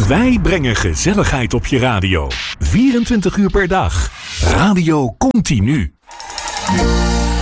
Wij brengen gezelligheid op je radio. 24 uur per dag. Radio Continu.